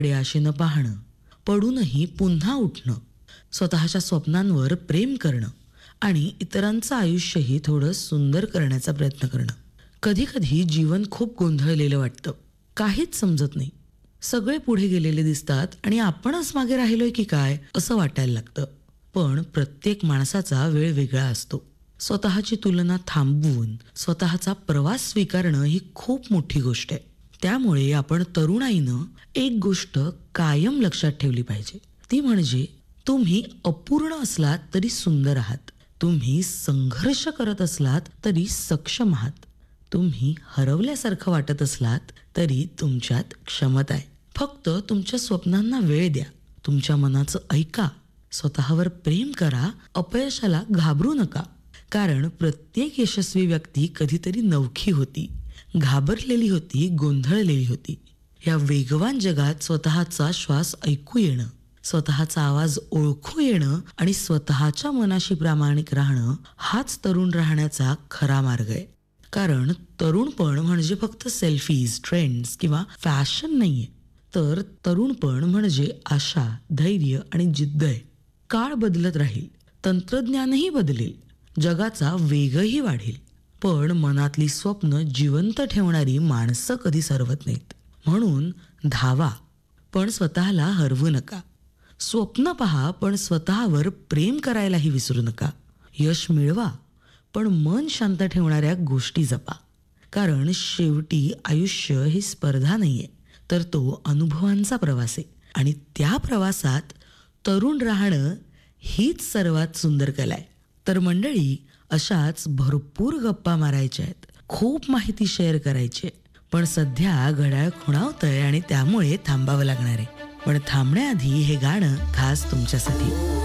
आशेनं पाहणं, पडूनही पुन्हा उठणं, स्वतःच्या स्वप्नांवर प्रेम करणं आणि इतरांचं आयुष्यही थोडं सुंदर करण्याचा प्रयत्न करणं. कधी कधी जीवन खूप गोंधळलेलं वाटतं, काहीच समजत नाही. सगळे पुढे गेलेले दिसतात आणि आपणच मागे राहिलोय की काय असं वाटायला लागतं. पण प्रत्येक माणसाचा वेळ वेगळा असतो. स्वतःची तुलना थांबवून स्वतःचा प्रवास स्वीकारणं ही खूप मोठी गोष्ट आहे. त्यामुळे आपण तरुणाईनं एक गोष्ट कायम लक्षात ठेवली पाहिजे. ती म्हणजे तुम्ही अपूर्ण असलात तरी सुंदर आहात. तुम्ही संघर्ष करत असलात तरी सक्षम आहात. तुम्ही हरवल्यासारखं वाटत असलात तरी तुमच्यात क्षमता आहे. फक्त तुमच्या स्वप्नांना वेळ द्या. तुमच्या मनाचं ऐका. स्वतःवर प्रेम करा. अपयशाला घाबरू नका. कारण प्रत्येक यशस्वी व्यक्ती कधीतरी नवखी होती, घाबरलेली होती, गोंधळलेली होती. या वेगवान जगात स्वतःचा श्वास ऐकू येणं, स्वतःचा आवाज ओळखू येणं आणि स्वतःच्या मनाशी प्रामाणिक राहणं हाच तरुण राहण्याचा खरा मार्ग आहे. कारण तरुणपण म्हणजे फक्त सेल्फीज, ट्रेंड्स किंवा फॅशन नाहीये, तर तरुणपण म्हणजे आशा, धैर्य आणि जिद्द आहे. काळ बदलत राहील, तंत्रज्ञानही बदलेल, जगाचा वेगही वाढेल, पण मनातली स्वप्न जिवंत ठेवणारी माणसं कधी सरवत नाहीत. म्हणून धावा, पण स्वतःला हरवू नका. स्वप्न पहा, पण स्वतःवर प्रेम करायलाही विसरू नका. यश मिळवा, पण मन शांत ठेवणाऱ्या गोष्टी जपा. कारण शेवटी आयुष्य ही स्पर्धा नाहीये, तर तो अनुभवांचा प्रवास आहे. आणि त्या प्रवासात तरुण राहणं हीच सर्वात सुंदर कला आहे. तर मंडळी, अशाच भरपूर गप्पा मारायच्या आहेत, खूप माहिती शेअर करायची आहे. पण सध्या घड्याळ खुणावतंय आणि त्यामुळे थांबावं लागणार आहे. पण थांबण्याआधी हे गाणं खास तुमच्यासाठी.